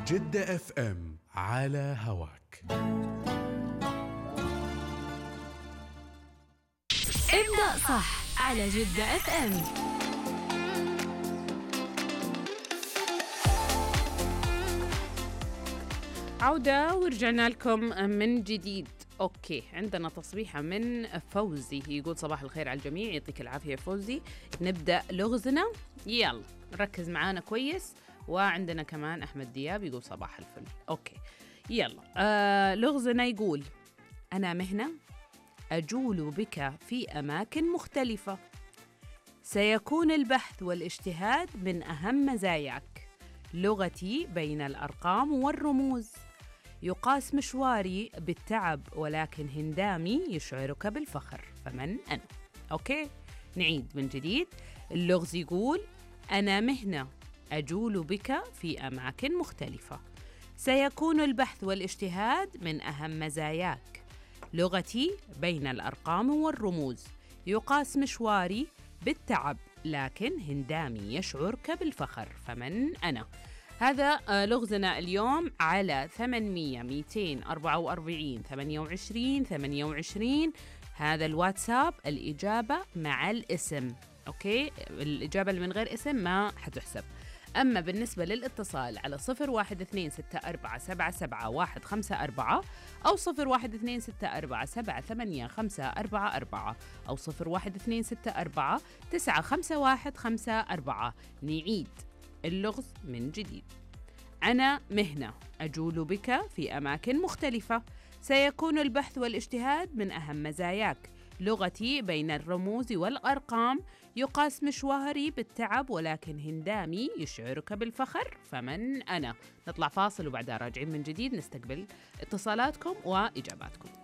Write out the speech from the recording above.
جدة اف ام على هواك. ابدأ صح على جدة اف ام. عودة ورجعنا لكم من جديد. أوكي، عندنا تصبيحة من فوزي يقول صباح الخير على الجميع، يعطيك العافية فوزي. نبدأ لغزنا، يلا ركز معانا كويس. وعندنا كمان أحمد دياب يقول صباح الفل. أوكي يلا، لغزنا يقول: أنا مهنة أجول بك في أماكن مختلفة، سيكون البحث والاجتهاد من أهم مزاياك، لغتي بين الأرقام والرموز، يقاس مشواري بالتعب ولكن هندامي يشعرك بالفخر، فمن أنا؟ أوكي نعيد من جديد. اللغز يقول: أنا مهنة أجول بك في أماكن مختلفة، سيكون البحث والاجتهاد من أهم مزاياك، لغتي بين الأرقام والرموز، يقاس مشواري بالتعب لكن هندامي يشعرك بالفخر، فمن أنا؟ هذا لغزنا اليوم على 800 244 28 28. هذا الواتساب، الإجابة مع الاسم. أوكي، الإجابة اللي من غير اسم ما حتحسب. أما بالنسبة للاتصال على 0126477154 أو 0126477854 أو 0126495154. نعيد اللغز من جديد: أنا مهنة أجول بك في أماكن مختلفة، سيكون البحث والاجتهاد من أهم مزاياك، لغتي بين الرموز والأرقام، يقاس مشواري بالتعب ولكن هندامي يشعرك بالفخر، فمن أنا؟ نطلع فاصل وبعدها راجعين من جديد نستقبل اتصالاتكم وإجاباتكم.